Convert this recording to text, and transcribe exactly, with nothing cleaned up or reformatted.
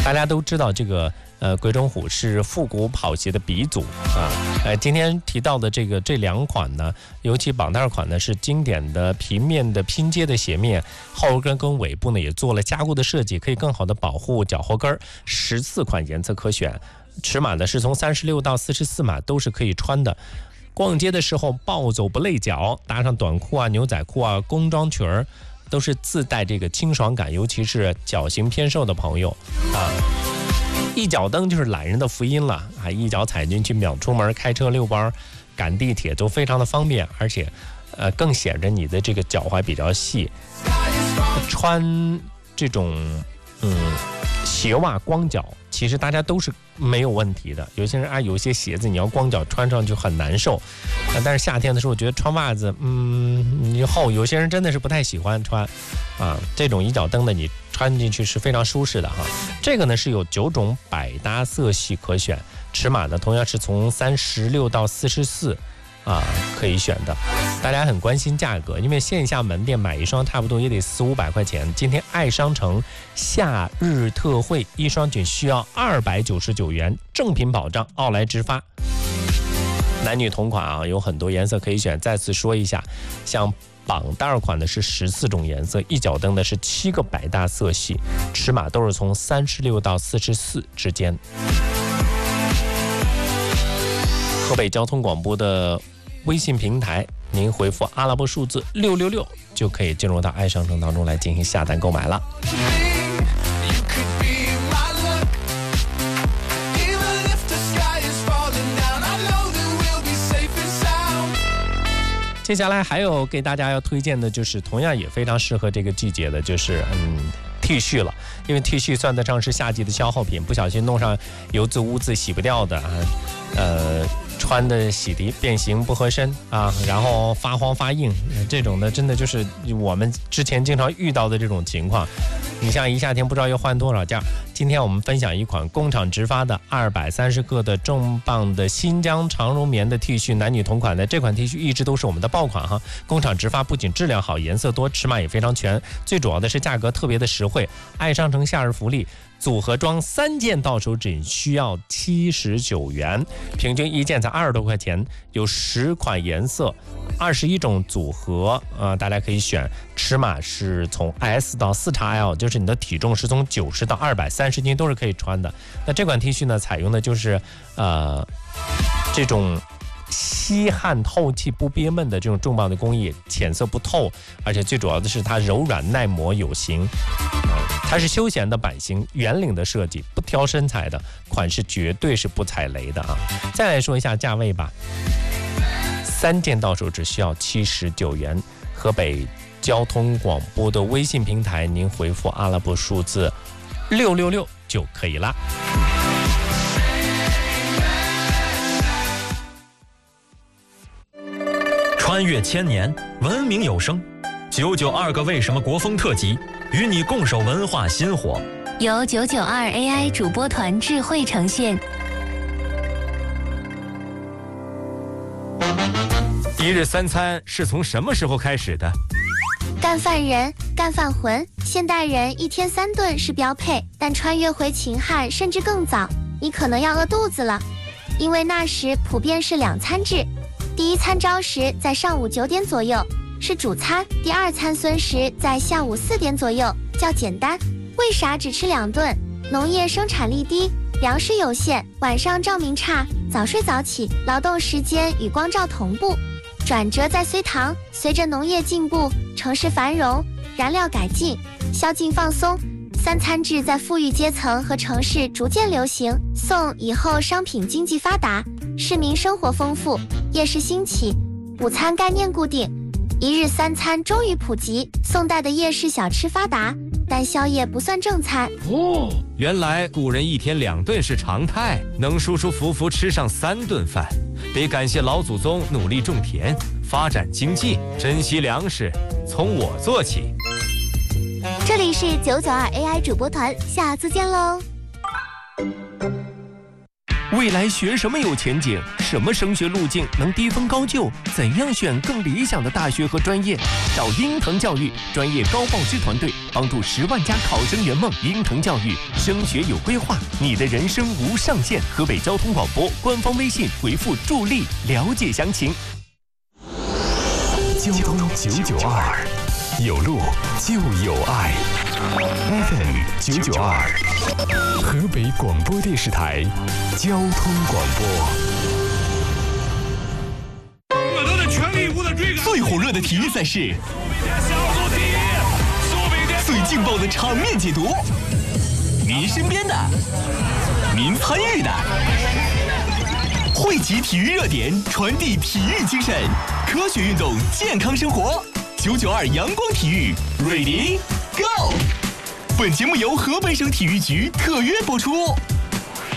大家都知道这个呃鬼冢虎是复古跑鞋的鼻祖啊。呃，今天提到的这个这两款呢，尤其绑带款呢是经典的平面的拼接的鞋面，后跟跟尾部呢也做了加固的设计，可以更好的保护脚后跟。十四款颜色可选，尺码呢是从三十六到四十四码都是可以穿的。逛街的时候暴走不累脚，搭上短裤啊、牛仔裤啊、工装裙儿。都是自带这个清爽感，尤其是脚型偏瘦的朋友啊，一脚蹬就是懒人的福音了啊！一脚踩进去，秒出门，开车、遛弯、赶地铁都非常的方便，而且呃更显着你的这个脚踝比较细。穿这种嗯鞋袜光脚，其实大家都是没有问题的。有些人啊，有些鞋子你要光脚穿上就很难受，啊、但是夏天的时候，我觉得穿袜子，嗯，你厚，有些人真的是不太喜欢穿，啊，这种一脚蹬的你穿进去是非常舒适的哈。这个呢是有九种百搭色系可选，尺码呢同样是从三十六到四十四。啊，可以选的。大家很关心价格，因为线下门店买一双差不多也得四五百块钱。今天爱商城夏日特惠，一双仅需要二百九十九元，正品保障，奥莱直发。男女同款啊，有很多颜色可以选。再次说一下，像绑带款的是十四种颜色，一脚蹬的是七个百搭色系，尺码都是从三十六到四十四之间。河北交通广播的微信平台，您回复阿拉伯数字六六六就可以进入到爱商城当中来进行下单购买了。接下来还有给大家要推荐的就是同样也非常适合这个季节的，就是嗯 T 恤了，因为 T 恤算得上是夏季的消耗品，不小心弄上油渍污渍洗不掉的啊，呃穿的洗涤变形不合身啊，然后发黄发硬，这种的真的就是我们之前经常遇到的这种情况。你像一夏天不知道要换多少件。今天我们分享一款工厂直发的二百三十个的重磅的新疆长绒棉的 T 恤，男女同款的。这款 T 恤一直都是我们的爆款哈。工厂直发不仅质量好，颜色多，尺码也非常全，最主要的是价格特别的实惠。爱商城夏日福利，组合装三件到手只需要七十九元，平均一件才二十多块钱，有十款颜色，二十一种组合，呃，大家可以选。尺码是从 S 到 四 X L， 就是你的体重是从九十到二百三十斤都是可以穿的。那这款 T 恤呢，采用的就是呃这种吸汗透气不憋闷的这种重磅的工艺，浅色不透，而且最主要的是它柔软耐磨有型、呃、它是休闲的版型，圆领的设计，不挑身材的款式绝对是不踩雷的啊。再来说一下价位吧，三件到手只需要七十九元。河北交通广播的微信平台，您回复阿拉伯数字六六六就可以啦。 穿越千年，文明有声，九九二个为什么国风特辑，与你共守文化新火， 由九九二 A I 主播团智慧呈现。 一日三餐是从什么时候开始的？ 干饭人、干饭魂，现代人一天三顿是标配，但穿越回秦汉甚至更早，你可能要饿肚子了，因为那时普遍是两餐制。第一餐朝食在上午九点左右是主餐，第二餐孙食在下午四点左右，较简单。为啥只吃两顿？农业生产力低，粮食有限，晚上照明差，早睡早起，劳动时间与光照同步。转折在隋唐，随着农业进步，城市繁荣，燃料改进，宵禁放松，三餐制在富裕阶层和城市逐渐流行。宋以后商品经济发达，市民生活丰富，夜市兴起，午餐概念固定，一日三餐终于普及。宋代的夜市小吃发达，但宵夜不算正餐。 哦，原来古人一天两顿是常态，能舒舒服服吃上三顿饭，得感谢老祖宗努力种田，发展经济，珍惜粮食，从我做起。 这里是九九二 A I 主播团，下次见喽。 未来学什么有前景？什么升学路径能低分高就？怎样选更理想的大学和专业？找鹰腾教育专业高报师团队，帮助十万家考生圆梦。鹰腾教育升学有规划，你的人生无上限。河北交通广播官方微信回复助力了解详情。 交通九九二，有路就有爱。F M 九九二，河北广播电视台交通广播。 我都在全力以赴的追赶。 最火热的体育赛事，最劲爆的场面解读，您身边的，您参与的，汇集体育热点，传递体育精神，科学运动，健康生活。九九二阳光体育 ，Ready Go！ 本节目由河北省体育局特约播出。